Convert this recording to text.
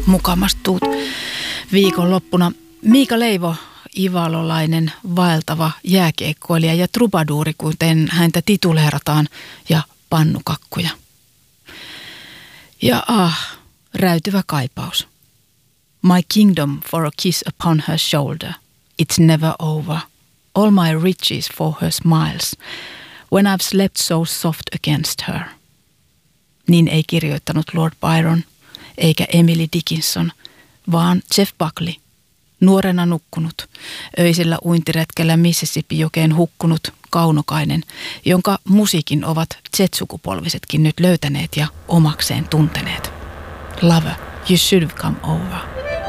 mukamasta tuut viikonloppuna. Miika Leivo, ivalolainen, vaeltava jääkiekkoilija ja trubaduuri, kuten häntä tituleerataan, ja pannukakkuja. Ja räytyvä kaipaus. My kingdom for a kiss upon her shoulder. It's never over. All my riches for her smiles. When I've slept so soft against her. Niin ei kirjoittanut Lord Byron, eikä Emily Dickinson, vaan Jeff Buckley, nuorena nukkunut, öisellä uintiretkellä Mississippi-jokeen hukkunut kaunokainen, jonka musiikin ovat Z-sukupolvisetkin nyt löytäneet ja omakseen tunteneet. Lover, you should have come over.